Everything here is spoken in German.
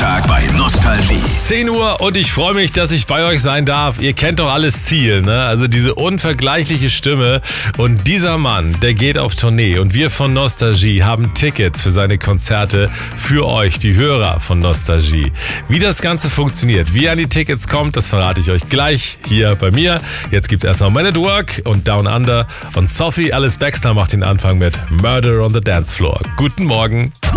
Donnerstag bei Nostalgie. 10 Uhr und ich freue mich, dass ich bei euch sein darf. Ihr kennt doch alles Ziel, ne? Also diese unvergleichliche Stimme. Und dieser Mann, der geht auf Tournee. Und wir von Nostalgie haben Tickets für seine Konzerte für euch, die Hörer von Nostalgie. Wie das Ganze funktioniert, wie ihr an die Tickets kommt, das verrate ich euch gleich hier bei mir. Jetzt gibt's erstmal Man at Work und Down Under. Und Sophie Alice Baxter macht den Anfang mit Murder on the Dance Floor. Guten Morgen.